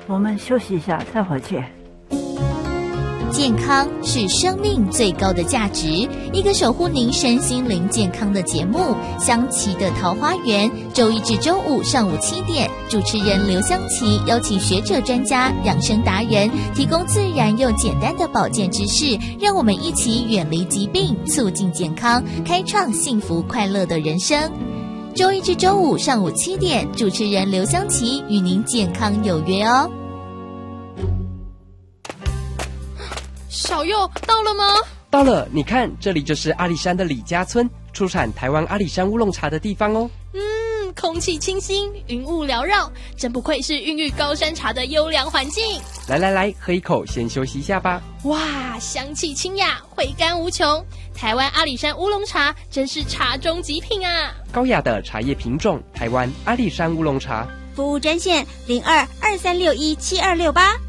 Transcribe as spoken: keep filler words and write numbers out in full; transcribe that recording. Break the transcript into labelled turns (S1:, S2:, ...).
S1: 我们休息一下再回去。
S2: 健康是生命最高的价值，一个守护您身心灵健康的节目《香琪的桃花源》，周一至周五上午七点，主持人刘香琪邀请学者专家、养生达人，提供自然又简单的保健知识，让我们一起远离疾病，促进健康，开创幸福快乐的人生。周一至周五上午七点，主持人刘香琪与您健康有约哦。
S3: 小佑到了吗？
S4: 到了，你看，这里就是阿里山的李家村，出产台湾阿里山乌龙茶的地方哦。
S3: 嗯，空气清新，云雾缭绕，真不愧是孕育高山茶的优良环境。
S4: 来来来，喝一口，先休息一下吧。
S3: 哇，香气清雅，回甘无穷。台湾阿里山乌龙茶真是茶中极品啊！
S4: 高雅的茶叶品种，台湾阿里山乌龙茶。
S5: 服务专线零二二三六一七二六八。